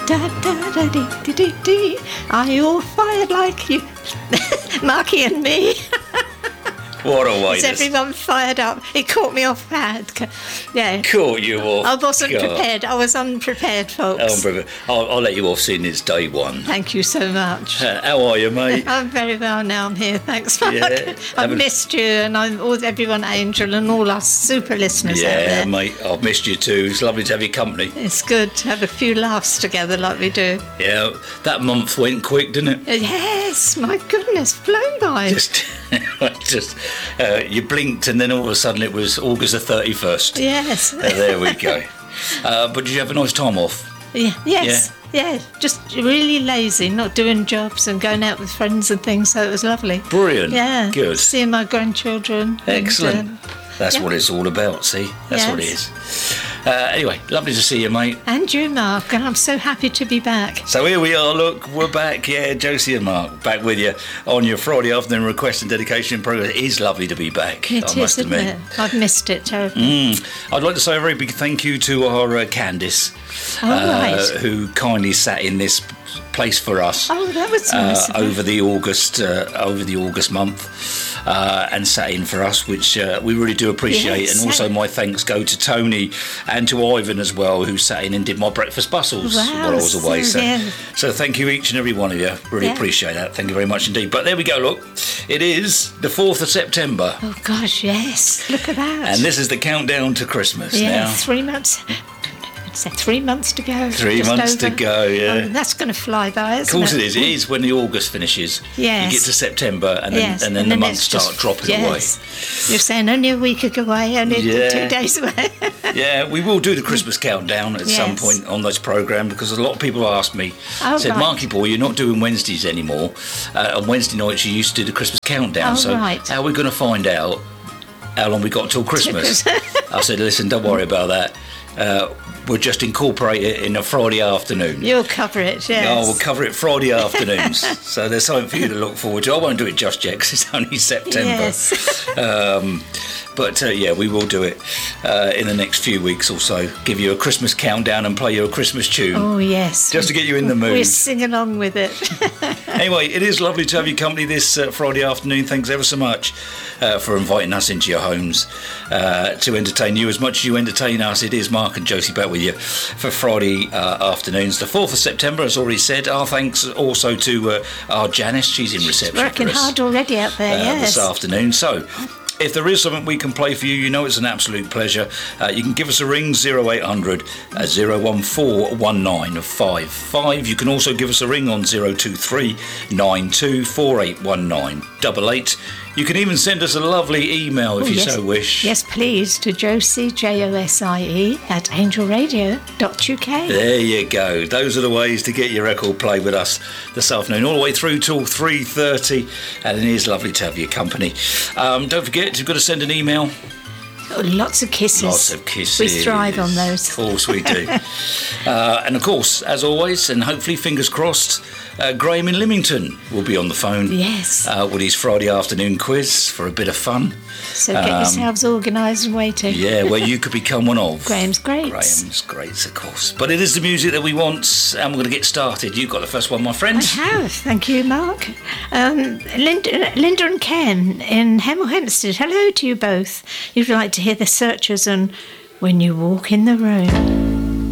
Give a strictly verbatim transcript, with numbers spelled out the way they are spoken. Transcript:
Da, da, da, dee, dee, dee, dee. Are you all fired like you? Marky and me. What a way. Is everyone fired up? It caught me off guard. Yeah. Caught you off. I wasn't God. prepared. I was unprepared, folks. Oh, I'll, I'll let you off seeing it's day one. Thank you so much. Uh, how are you, mate? I'm very well now. I'm here. Thanks, Mark. Yeah, I've a... missed you, and I'm all everyone, Angel, and all our super listeners yeah, out there. Yeah, mate. I've missed you too. It's lovely to have your company. It's good to have a few laughs together like we do. Yeah, that month went quick, didn't it? Yes, my goodness, flown by. Just, just uh, you blinked, and then all of a sudden it was August the thirty-first. Yes. Uh, there we go. Uh, but did you have a nice time off? Yeah. Yes. Yeah. yeah. Just really lazy, not doing jobs and going out with friends and things. So it was lovely. Brilliant. Yeah. Good. Seeing my grandchildren. Excellent. And, um, That's yeah. what it's all about. See, that's yes. what it is. Uh, anyway, lovely to see you, mate. And you, Mark, and I'm so happy to be back. So here we are, look, we're back, yeah, Josie and Mark, back with you on your Friday afternoon request and dedication program. It is lovely to be back, It I is, must isn't admit. it? I've missed it terribly. Mm. I'd like to say a very big thank you to our uh, Candice, Oh, uh, right. who kindly sat in this place for us Oh, that was nice. uh, over the August uh, over the August month. Uh, and sat in for us, which uh, we really do appreciate. Yes, and also yeah. my thanks go to Tony and to Ivan as well, who sat in and did my breakfast bustles Wow, while I was away. So, so, yeah. so thank you each and every one of you. Really Yeah. appreciate that. Thank you very much indeed. But there we go, look. It is the fourth of September. Oh, gosh, yes. Look at that. And this is the countdown to Christmas yeah, now. three months. It's three months to go. Three just months to over. go, yeah. Oh, that's going to fly by, isn't it? Of course it is. It is when the August finishes. Yes. You get to September and then, Yes, and then the months it's start just- dropping yes. You're saying only a week away, only Yeah. two days away. away. Yeah, we will do the Christmas countdown at Yes. some point on this programme, because a lot of people ask me, Oh, said, right. Marky boy, you're not doing Wednesdays anymore. Uh, on Wednesday nights you used to do the Christmas countdown. Oh, so right. how are we going to find out how long we got till Christmas? I said, listen, don't worry about that. Uh, we'll just incorporate it in a Friday afternoon. You'll cover it, yes. Oh, we'll cover it Friday afternoons. So there's something for you to look forward to. I won't do it just yet because it's only September. Yes. Um, but uh, yeah, we will do it uh, in the next few weeks or so. Give you a Christmas countdown and play you a Christmas tune. Oh, yes. Just to get you in the mood. We'll sing along with it. Anyway, it is lovely to have your company this uh, Friday afternoon. Thanks ever so much uh, for inviting us into your homes uh, to entertain you as much as you entertain us. It is Mark and Josie back with you for Friday uh, afternoons. The fourth of September, as already said. Our thanks also to uh, our Janice. She's in reception Working for us, hard already out there, uh, yes. this afternoon. So, if there is something we can play for you, you know it's an absolute pleasure. Uh, you can give us a ring, oh eight hundred, oh one four, one nine five five. You can also give us a ring on oh two three, nine two four eight one nine eight eight. You can even send us a lovely email if Oh, you yes. so wish. Yes, please, to Josie, J O S I E, at angel radio dot U K. There you go. Those are the ways to get your record play with us this afternoon, all the way through till three thirty. And it is lovely to have your company. Um, don't forget, you've got to send an email. Oh, lots of kisses. Lots of kisses. We thrive on those. Of course we do. uh, and of course, as always, and hopefully fingers crossed, uh, Graham in Lymington will be on the phone. Yes. Uh, with his Friday afternoon quiz for a bit of fun. So get um, yourselves organised and waiting. Yeah, where you could become one of. Graham's great. Graham's greats, of course. But it is the music that we want, and we're going to get started. You've got the first one, my friend. I have, thank you, Mark. Um, Linda, Linda and Ken in Hemel Hempstead, hello to you both. You'd like to hear the Searchers and When You Walk in the Room.